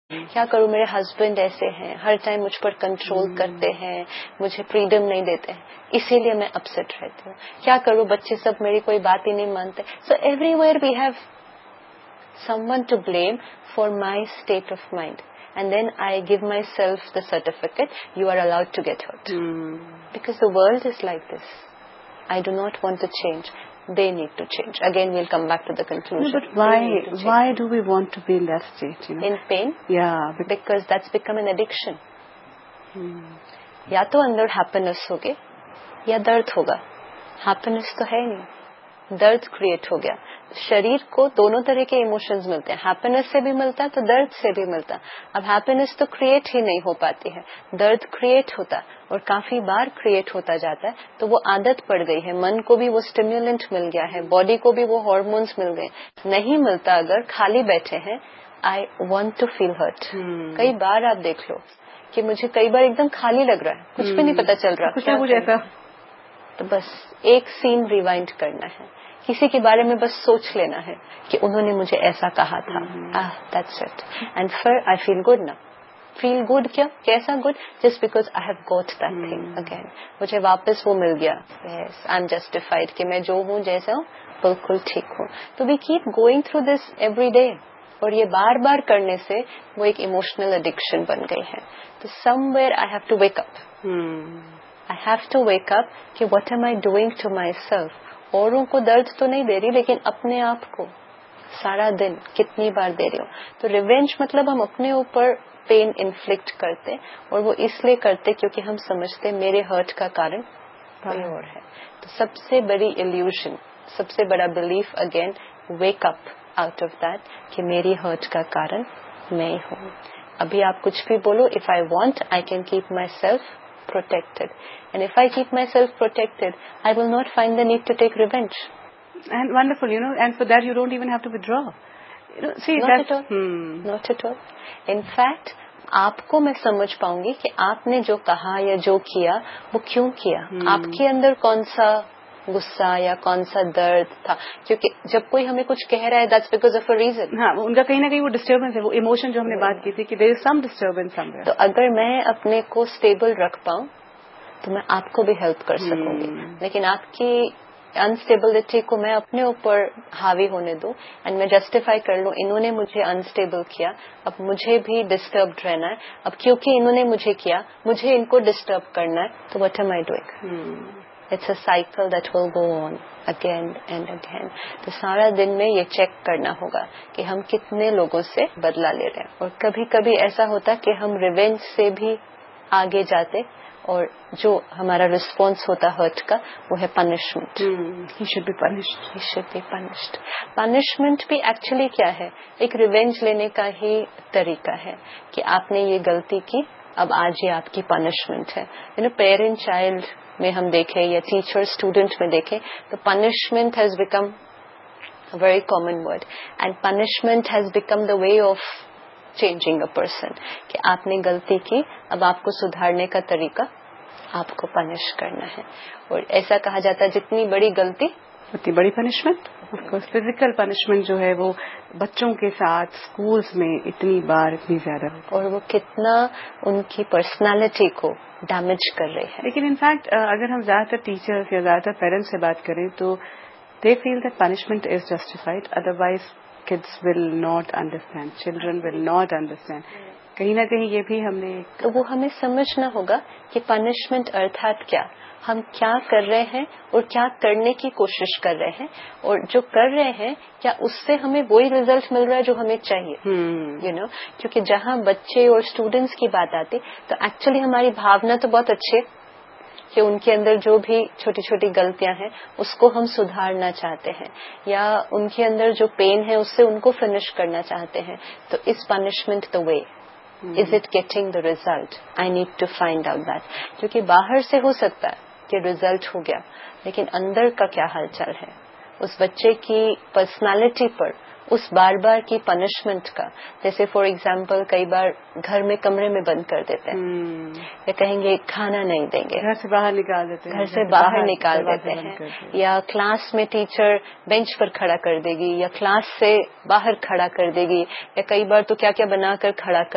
کیا کروں، میرے ہسبینڈ ایسے ہیں، ہر ٹائم مجھ پر کنٹرول کرتے ہیں، مجھے فریڈم نہیں دیتے ہیں، اسی لیے میں اپسیٹ رہتی ہوں. کیا کروں، بچے سب میری کوئی بات ہی نہیں مانتے. So every where we have some one to blame for my state of mind. And then I give myself the certificate, you are allowed to get hurt. Because the world is like this. I do not want to change. They need to change. Again, we'll come back to the conclusion. No, but why do we want to be in that state? You know? In pain? Yeah. Because that's become an addiction. یا تو اندر happiness ہوگی یا درد ہوگا. Happiness تو ہے ہی نہیں، درد کریٹ ہو گیا. شریر کو دونوں طرح کے ایموشنز ملتے ہیں، ہیپینس سے بھی ملتا ہے تو درد سے بھی ملتا. اب ہیپینس تو کریٹ ہی نہیں ہو پاتی ہے، درد کریٹ ہوتا اور کافی بار کریٹ ہوتا جاتا ہے، تو وہ عادت پڑ گئی ہے. من کو بھی وہ اسٹیمولنٹ مل گیا ہے، باڈی کو بھی وہ ہارمونس مل گئے. نہیں ملتا اگر خالی بیٹھے ہیں. I want to feel hurt. کئی بار آپ دیکھ لو کہ مجھے کئی بار ایک دم خالی لگ رہا ہے، کچھ بھی نہیں پتا چل رہا کچھ مجھے ایسا. تو بس ایک سین ریوائنڈ کرنا ہے، کسی کے بارے میں بس سوچ لینا ہے کہ انہوں نے مجھے ایسا کہا تھا. That's it. اینڈ پھر آئی فیل گڈ نا. فیل گڈ کیسا good? Just because I have got that thing again. مجھے واپس وہ مل گیا. یس آئی ایم جسٹیفائڈ کہ میں جو ہوں جیسا ہوں بالکل ٹھیک ہوں. تو we keep going through this every day, اور یہ بار بار کرنے سے وہ ایک ایموشنل ایڈکشن بن گئی ہے. تو سم where I have to wake up. I have to wake up کہ what am I doing to myself. اوروں کو درد تو نہیں دے رہی لیکن اپنے آپ کو سارا دن کتنی بار دے رہی ہوں. تو ریونج مطلب ہم اپنے اوپر پین انفلکٹ کرتے، اور وہ اس لیے کرتے کیونکہ ہم سمجھتے میرے ہرٹ کا کارن کوئی اور ہے. تو سب سے بڑی ایلیوژن، سب سے بڑا belief again, wake up out of that کہ میری ہرٹ کا کارن میں ہی ہوں. ابھی آپ کچھ بھی بولو، if I want I can keep myself protected, and if I keep myself protected I will not find the need to take revenge. And wonderful, and for that you don't even have to withdraw. See, not at all. Not at all. In fact, آپ کو میں سمجھ پاؤں گی کہ آپ نے جو کہا یا جو کیا وہ کیوں کیا. آپ کے اندر کون سا غصہ یا کون سا درد تھا، کیونکہ جب کوئی ہمیں کچھ کہہ رہا ہے that's because of a reason. ہاں، ان کا کہیں نہ کہیں وہ ڈسٹربنس ہے، وہ ایموشن جو ہم نے بات کی تھی کہ there is some disturbance somewhere. تو اگر میں اپنے کو اسٹیبل رکھ پاؤں تو میں آپ کو بھی ہیلپ کر سکوں گی. لیکن آپ کی انسٹیبلٹی کو میں اپنے اوپر حاوی ہونے دوں اینڈ میں جسٹیفائی کر لوں انہوں نے مجھے انسٹیبل کیا، اب مجھے بھی ڈسٹربڈ رہنا ہے، اب کیونکہ انہوں نے مجھے کیا مجھے ان کو ڈسٹرب کرنا ہے. تو what am I doing? It's a cycle that will go on again and again. تو سارا دن میں یہ چیک کرنا ہوگا کہ ہم کتنے لوگوں سے بدلہ لے رہے ہیں. اور کبھی کبھی ایسا ہوتا کہ ہم ریونج سے بھی آگے جاتے، اور جو ہمارا رسپانس ہوتا ہرٹ کا وہ ہے punishment. He should be punished. He should be punished. Punishment بھی ایکچولی کیا ہے؟ ایک ریونج لینے کا ہی طریقہ ہے کہ آپ نے یہ غلطی کی، اب آج یہ آپ کی پنشمنٹ ہے. پیرنٹ چائلڈ میں ہم دیکھیں یا ٹیچر اسٹوڈنٹ میں دیکھیں تو punishment has become a very common word, and punishment has become the way of changing a person. کہ آپ نے غلطی کی، اب آپ کو سدھارنے کا طریقہ آپ کو پنش کرنا ہے. اور ایسا کہا جاتا ہے جتنی بڑی غلطی اتنی بڑی punishment. Of course physical punishment جو ہے وہ بچوں کے ساتھ اسکولس میں اتنی بار اتنی زیادہ، اور وہ کتنا ان کی پرسنالٹی کو ڈیمیج کر رہی ہے. لیکن انفیکٹ اگر ہم زیادہ تر ٹیچرس یا زیادہ تر پیرنٹس سے بات کریں تو they feel that punishment is justified, otherwise kids will not understand, children will not understand. کہیں نہ کہیں یہ بھی ہم نے تو وہ ہمیں سمجھنا ہوگا کہ پنشمنٹ ارتھات کیا، ہم کیا کر رہے ہیں اور کیا کرنے کی کوشش کر رہے ہیں، اور جو کر رہے ہیں کیا اس سے ہمیں وہی ریزلٹ مل رہا ہے جو ہمیں چاہیے. کیونکہ جہاں بچے اور اسٹوڈینٹس کی بات آتی تو ایکچولی ہماری بھاونا تو بہت اچھی ہے کہ ان کے اندر جو بھی چھوٹی چھوٹی غلطیاں ہیں اس کو ہم سدھارنا چاہتے ہیں، یا ان کے اندر جو پین ہے اس سے ان کو فنش کرنا چاہتے ہیں. تو اس punishment the way, is it getting the result? I need to find out that. کیونکہ باہر سے ہو سکتا ہے کہ ریزلٹ ہو گیا، لیکن اندر کا کیا حال چال ہے اس بچے کی پرسنالٹی پر اس بار بار کی پنشمنٹ کا. جیسے فار ایگزامپل کئی بار گھر میں کمرے میں بند کر دیتے ہیں، یا کہیں گے کھانا نہیں دیں گے، گھر سے باہر نکال دیتے ہیں، گھر سے باہر نکال دیتے ہیں، یا کلاس میں ٹیچر بینچ پر کھڑا کر دے گی یا کلاس سے باہر کھڑا کر دے گی، یا کئی بار تو کیا کیا بنا کر کھڑا کر